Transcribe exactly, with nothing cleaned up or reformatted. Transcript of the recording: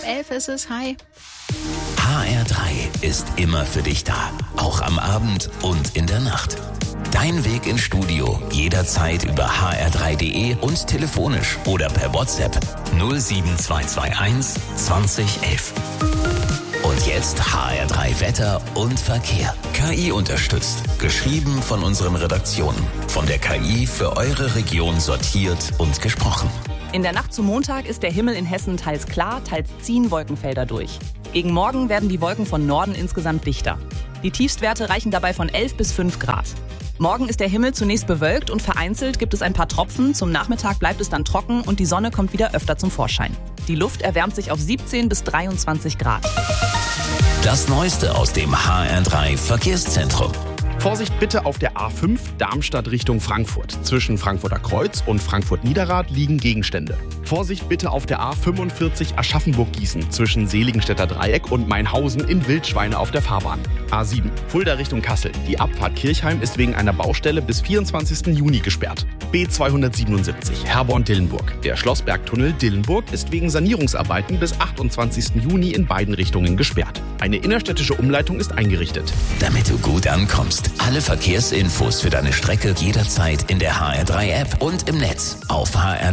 elf ist es. Hi. H R drei ist immer für dich da. Auch am Abend und in der Nacht. Dein Weg ins Studio jederzeit über h r drei punkt d e und telefonisch oder per WhatsApp null sieben zwei zwei eins zwanzig elf. Und jetzt H R drei Wetter und Verkehr. K I unterstützt. Geschrieben von unseren Redaktionen. Von der K I für eure Region sortiert und gesprochen. In der Nacht zum Montag ist der Himmel in Hessen teils klar, teils ziehen Wolkenfelder durch. Gegen Morgen werden die Wolken von Norden insgesamt dichter. Die Tiefstwerte reichen dabei von elf bis fünf Grad. Morgen ist der Himmel zunächst bewölkt und vereinzelt gibt es ein paar Tropfen. Zum Nachmittag bleibt es dann trocken und die Sonne kommt wieder öfter zum Vorschein. Die Luft erwärmt sich auf siebzehn bis dreiundzwanzig Grad. Das Neueste aus dem H R drei Verkehrszentrum. Vorsicht bitte auf der A fünf Darmstadt Richtung Frankfurt. Zwischen Frankfurter Kreuz und Frankfurt-Niederrad liegen Gegenstände. Vorsicht bitte auf der A fünfundvierzig Aschaffenburg-Gießen zwischen Seligenstädter Dreieck und Mainhausen in Wildschweine auf der Fahrbahn. A sieben Fulda Richtung Kassel. Die Abfahrt Kirchheim ist wegen einer Baustelle bis vierundzwanzigsten Juni gesperrt. B zweihundertsiebenundsiebzig Herborn-Dillenburg. Der Schlossbergtunnel Dillenburg ist wegen Sanierungsarbeiten bis achtundzwanzigsten Juni in beiden Richtungen gesperrt. Eine innerstädtische Umleitung ist eingerichtet. Damit du gut ankommst. Alle Verkehrsinfos für deine Strecke jederzeit in der H R drei App und im Netz auf h r